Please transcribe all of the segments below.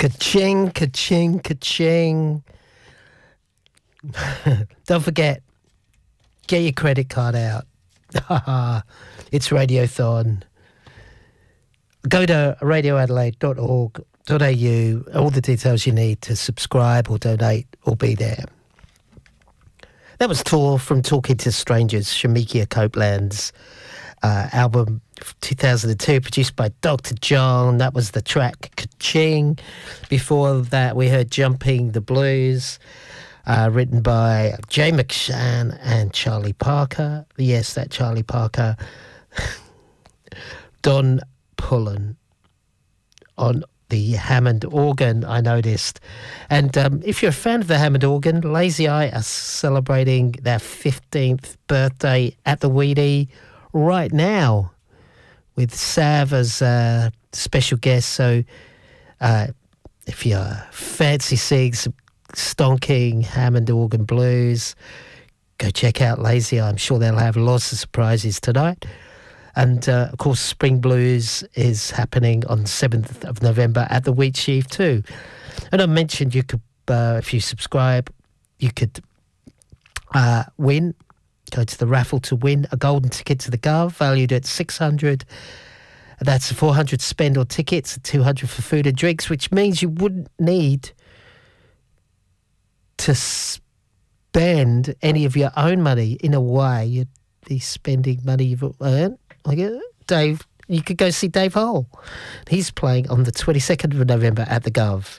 Ka-ching, ka-ching, ka-ching. Don't forget, get your credit card out. It's Radiothon. Go to radioadelaide.org.au. All the details you need to subscribe or donate will be there. That was Tor from Talking to Strangers, Shamikia Copeland's album 2002, produced by Dr. John. That was the track Ka-ching. Before that, we heard Jumping the Blues, written by Jay McShann and Charlie Parker. Yes, that Charlie Parker. Don Pullen on the Hammond organ, I noticed. And if you're a fan of the Hammond organ, Lazy Eye are celebrating their 15th birthday at the Weedy right now with Sav as a special guest. So if you fancy seeing some stonking Hammond organ blues, go check out Lazy Eye. I'm sure they'll have lots of surprises tonight. And, of course, Spring Blues is happening on the 7th of November at the Wheat Sheaf too. And I mentioned you could, if you subscribe, you could win. Go to the raffle to win a golden ticket to the Gov, valued at $600. That's 400 spend on tickets, 200 for food and drinks, which means you wouldn't need to spend any of your own money. In a way, you'd be spending money you've earned. Like Dave, you could go see Dave Hole. He's playing on the 22nd of November at the Gov.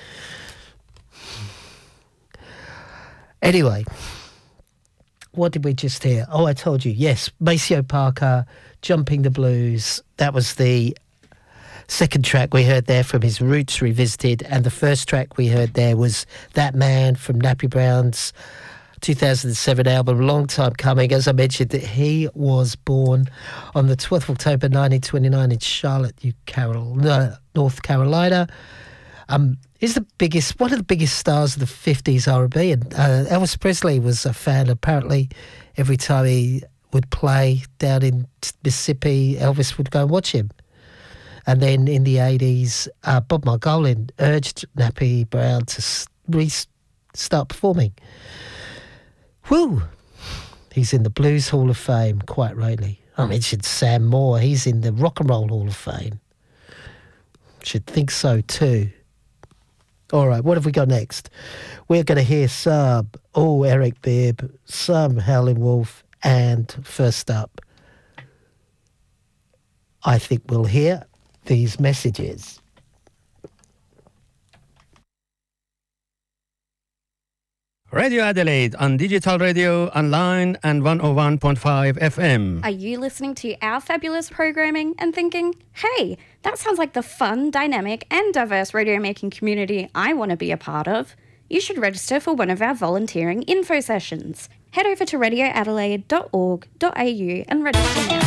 Anyway, what did we just hear? Oh, I told you, yes, Maceo Parker, Jumping the Blues. That was the second track we heard there from his Roots Revisited, and the first track we heard there was That Man from Nappy Brown's 2007 album, long time coming. As I mentioned, that he was born on the 12th of October 1929 in Charlotte, North Carolina. He's one of the biggest stars of the 50s R&B, and Elvis Presley was a fan. Apparently, every time he would play down in Mississippi, Elvis would go and watch him. And then in the 80s, Bob Margolin urged Nappy Brown to start performing. Woo! He's in the Blues Hall of Fame, quite rightly. I mentioned Sam Moore. He's in the Rock and Roll Hall of Fame. Should think so too. All right, what have we got next? We're going to hear some, Eric Bibb, some Howlin' Wolf, and first up, I think we'll hear these messages. Radio Adelaide on digital radio, online and 101.5 FM. Are you listening to our fabulous programming and thinking, hey, that sounds like the fun, dynamic and diverse radio making community I want to be a part of? You should register for one of our volunteering info sessions. Head over to radioadelaide.org.au and register now.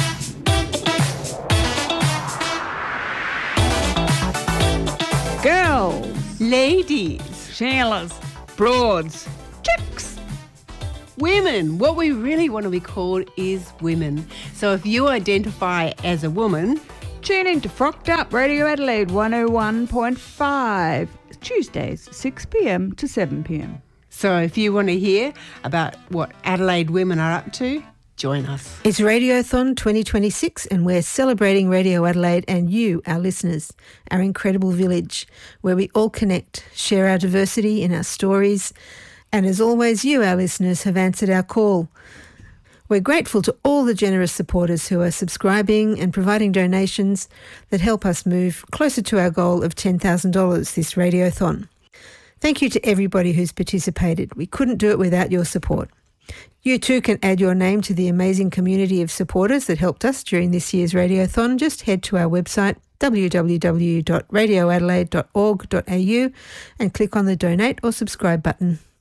Girls, ladies, Sheilas, broads, chicks, women. What we really want to be called is women. So if you identify as a woman, tune in to Frocked Up Radio Adelaide 101.5, Tuesdays 6 p.m. to 7 p.m. So if you want to hear about what Adelaide women are up to, join us. It's Radiothon 2026 and we're celebrating Radio Adelaide and you, our listeners, our incredible village, where we all connect, share our diversity in our stories, and as always, you, our listeners, have answered our call. We're grateful to all the generous supporters who are subscribing and providing donations that help us move closer to our goal of $10,000 this Radiothon. Thank you to everybody who's participated. We couldn't do it without your support. You too can add your name to the amazing community of supporters that helped us during this year's Radiothon. Just head to our website, www.radioadelaide.org.au, and click on the donate or subscribe button.